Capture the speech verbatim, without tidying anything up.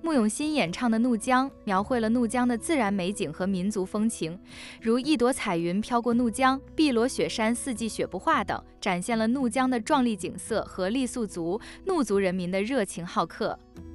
穆永新演唱的《怒江》描绘了怒江的自然美景和民族风情，如一朵彩云飘过怒江，碧罗雪山四季雪不化等，展现了怒江的壮丽景色和傈僳族、怒族人民的热情好客。